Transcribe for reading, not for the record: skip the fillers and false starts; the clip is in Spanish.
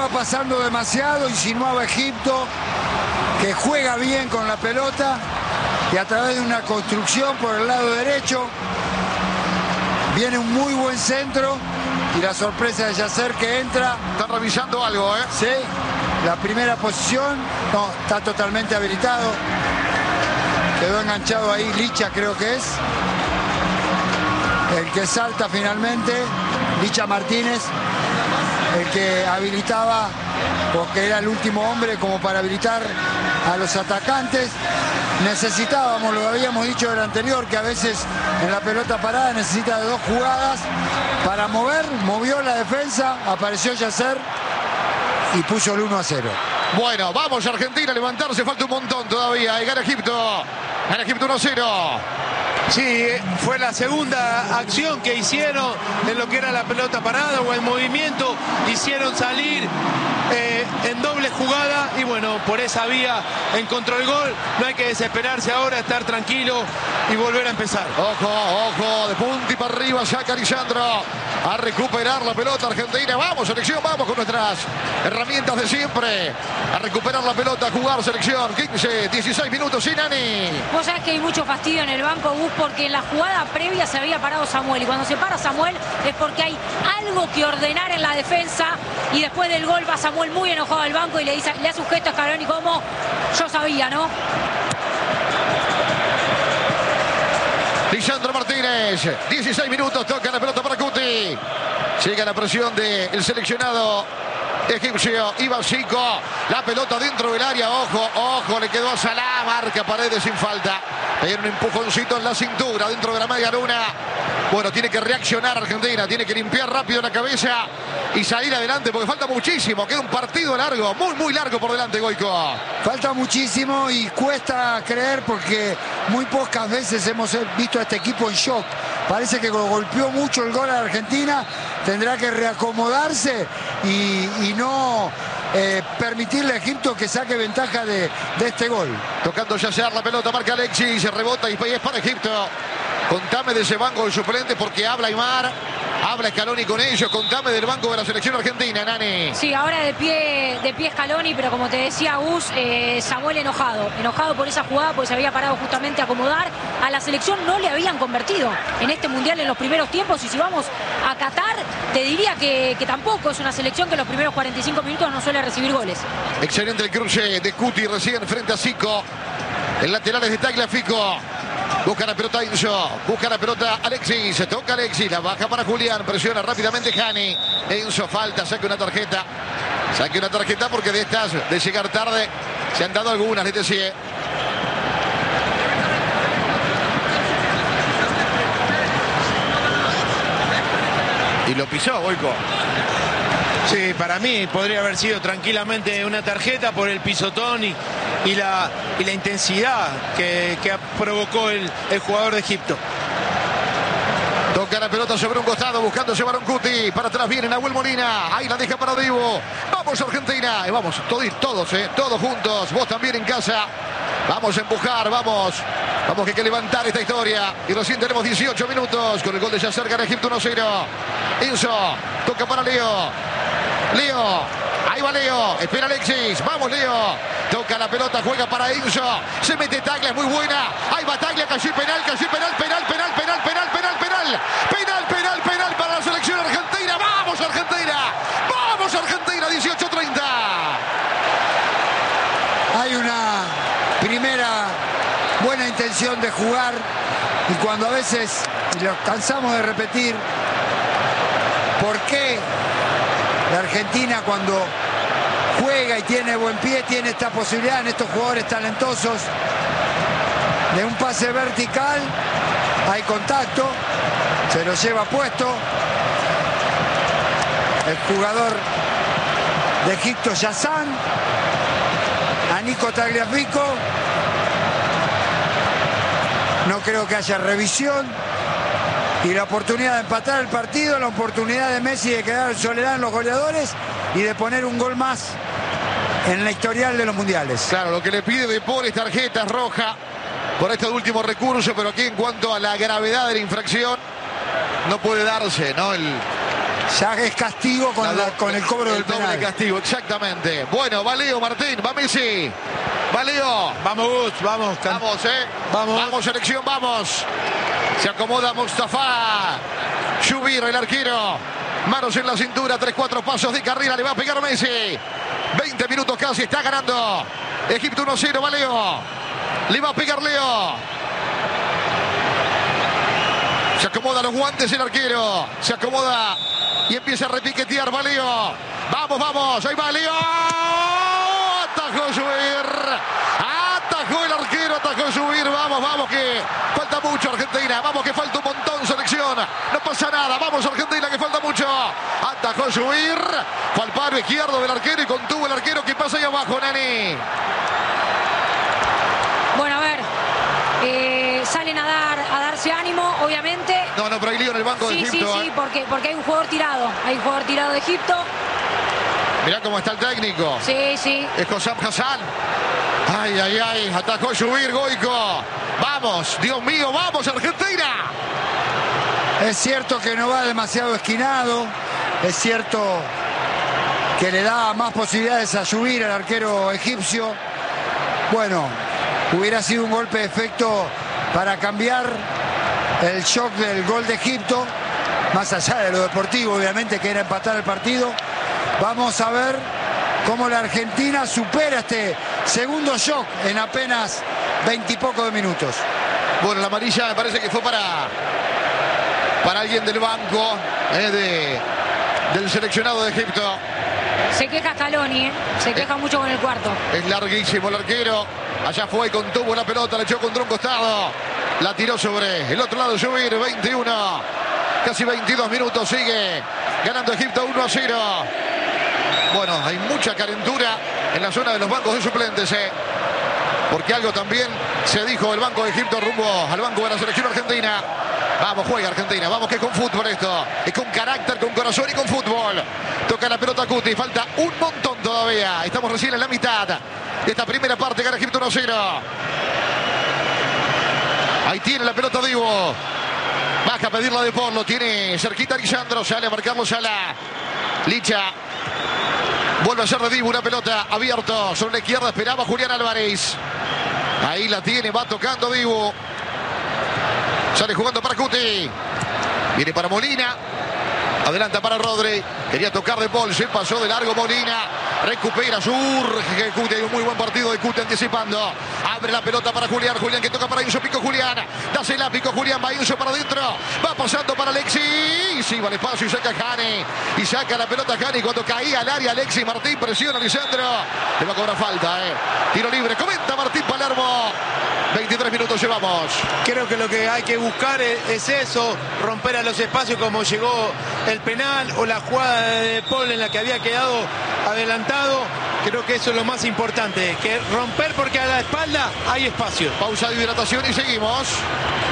estaba pasando demasiado, insinuaba Egipto, que juega bien con la pelota y a través de una construcción por el lado derecho viene un muy buen centro y la sorpresa de Yasser que entra. Están revisando algo, ¿eh? Sí, la primera posición, no, está totalmente habilitado. Quedó enganchado ahí Licha, creo que es. El que salta finalmente, Licha Martínez, el que habilitaba, porque era el último hombre como para habilitar a los atacantes. Necesitábamos, lo habíamos dicho del anterior, que a veces en la pelota parada necesita de 2 jugadas para mover. Movió la defensa, apareció Yasser y puso el 1-0. Bueno, vamos Argentina a levantarse, falta un montón todavía. Gana Egipto 1-0. Sí, fue la segunda acción que hicieron en lo que era la pelota parada o el movimiento. Hicieron salir en doble jugada y bueno, por esa vía encontró el gol. No hay que desesperarse ahora, estar tranquilo y volver a empezar. Ojo, de punta y para arriba saca Lisandro a recuperar la pelota Argentina. Vamos, selección, vamos con nuestras herramientas de siempre. A recuperar la pelota, a jugar selección. 15, 16 minutos sin Nani. Vos sabés que hay mucho fastidio en el banco, Gus, porque en la jugada previa se había parado Samuel. Y cuando se para Samuel es porque hay algo que ordenar en la defensa. Y después del gol va Samuel muy enojado al banco y le hace un gesto a Scaloni como yo sabía, ¿no? Lisandro Martínez, 16 minutos, toca la pelota para Cuti. Llega la presión del seleccionado egipcio, Iván Zico. La pelota dentro del área, ojo, le quedó a Salah, marca Paredes sin falta. Hay un empujoncito en la cintura dentro de la media luna. Bueno, tiene que reaccionar Argentina, tiene que limpiar rápido la cabeza y salir adelante porque falta muchísimo. Queda un partido largo, muy largo por delante, Goico. Falta muchísimo y cuesta creer porque muy pocas veces hemos visto a este equipo en shock. Parece que golpeó mucho el gol a Argentina, tendrá que reacomodarse y no permitirle a Egipto que saque ventaja de este gol. Tocando Yasser la pelota, marca Alexis, se rebota y es para Egipto. Contame de ese banco de suplentes porque habla Aimar, habla Scaloni con ellos. Contame del banco de la selección argentina, Nani. Sí, ahora de pie Scaloni, pero como te decía Gus, Samuel enojado por esa jugada porque se había parado justamente a acomodar. A la selección no le habían convertido en este mundial en los primeros tiempos y si vamos a Qatar te diría que tampoco es una selección que en los primeros 45 minutos no suele recibir goles. Excelente el cruce de Cuti recién frente a Zico. El lateral es de Tagliafico. Busca la pelota Enzo, busca la pelota Alexis, se toca Alexis, la baja para Julián, presiona rápidamente Hani. Enzo falta, saque una tarjeta porque de estas, de llegar tarde, se han dado algunas, les decía. Y lo pisó, Goico. Sí, para mí podría haber sido tranquilamente una tarjeta por el pisotón y la intensidad que provocó el jugador de Egipto. Toca la pelota sobre un costado, buscando llevar a un Cuti. Para atrás viene Nahuel Molina. Ahí la deja para Divo. Vamos Argentina. Y vamos, todos juntos. Vos también en casa. Vamos a empujar, vamos que hay que levantar esta historia. Y recién tenemos 18 minutos con el gol de Yasser, gana Egipto 1-0. Enzo, toca para Leo, ahí va Leo, espera Alexis, vamos Leo. Toca la pelota, juega para Enzo. Se mete Taglia, es muy buena. Ahí va Taglia, cayó penal para la selección argentina. ¡Vamos Argentina! 18-30. Hay una primera buena intención de jugar y cuando a veces lo cansamos de repetir, ¿por qué la Argentina cuando juega y tiene buen pie tiene esta posibilidad en estos jugadores talentosos de un pase vertical? Hay contacto, se lo lleva puesto el jugador de Egipto, Yazan, a Nico Tagliafico. No creo que haya revisión y la oportunidad de empatar el partido, la oportunidad de Messi de quedar en soledad en los goleadores y de poner un gol más en la historial de los mundiales. Claro, lo que le pide de Paul es tarjeta roja por este último recurso, pero aquí en cuanto a la gravedad de la infracción no puede darse, ¿no? Ya es castigo con el cobro del doble penal. castigo, exactamente. Bueno, va Leo Martín, va Messi. Va Leo. Vamos, Gus, vamos. Vamos, Vamos. Vamos, selección, vamos. Se acomoda Mustafa. Shubir, el arquero. Manos en la cintura, 3-4 pasos de carrera. Le va a pegar Messi. 20 minutos casi, está ganando. Egipto 1-0, va Leo. Le va a pegar Leo. Se acomoda los guantes el arquero. Se acomoda y empieza a repiquetear, va Leo. Vamos, vamos, ahí va Leo. Atajó Shubir. Atajó el arquero, atajó Shubir. Vamos, vamos, que falta mucho Argentina. Vamos, que falta un montón selección. No pasa nada. Vamos Argentina, que falta mucho. Atajó Shubir. Fue al palo izquierdo del arquero y contuvo el arquero que pasa ahí abajo, Nani. Bueno, a ver. Salen a darse ánimo, obviamente. No, pero hay lío en el banco de Egipto. Sí, porque hay un jugador tirado. Hay un jugador tirado de Egipto. Mirá cómo está el técnico. Sí. Es Hossam Hassan. Ay. Atajó Shubir, Goico. Vamos, Dios mío, vamos, Argentina. Es cierto que no va demasiado esquinado. Es cierto que le da más posibilidades a Shubir, al arquero egipcio. Bueno, hubiera sido un golpe de efecto para cambiar el shock del gol de Egipto, más allá de lo deportivo, obviamente, que era empatar el partido. Vamos a ver cómo la Argentina supera este segundo shock en apenas 20 y poco de minutos. Bueno, la amarilla me parece que fue para alguien del banco del seleccionado de Egipto. Se queja Scaloni, se queja mucho con el cuarto. Es larguísimo el arquero. Allá fue, contuvo la pelota, le echó contra un costado. La tiró sobre el otro lado, Shubir, 21. Casi 22 minutos, sigue ganando Egipto 1-0. Bueno, hay mucha calentura en la zona de los bancos de suplentes, porque algo también se dijo del banco de Egipto rumbo al banco de la selección argentina. Vamos, juega Argentina, vamos, que es con fútbol esto. Es con carácter, con corazón y con fútbol. Toca la pelota Cuti, falta un montón todavía. Estamos recién en la mitad de esta primera parte, gana Egipto 1-0. Ahí tiene la pelota Divo. Baja a pedirla de Paul, lo tiene cerquita Lisandro, sale a marcarlo Sala. Licha. Vuelve a ser de Divo, una pelota abierto sobre la izquierda, esperaba Julián Álvarez. Ahí la tiene, va tocando Divo. Sale jugando para Cuti. Viene para Molina. Adelanta para Rodri. Quería tocar de Paul, se pasó de largo Molina. Recupera, surge Cuti. Hay un muy buen partido de Cuti anticipando. Abre la pelota para Julián. Julián que toca para Enzo. Pico Julián. Dásela, pico Julián. Va Enzo para adentro. Va pasando para Alexis. Sí, va al espacio y saca Jani. Y saca la pelota Jani. Cuando caía al área Alexis Martín. Presiona Lisandro. Le va a cobrar falta. Tiro libre. Comenta Martín Palermo. 23 minutos llevamos. Creo que lo que hay que buscar es eso, romper a los espacios como llegó el penal o la jugada de Paul en la que había quedado adelantado. Creo que eso es lo más importante, que romper porque a la espalda hay espacio. Pausa de hidratación y seguimos.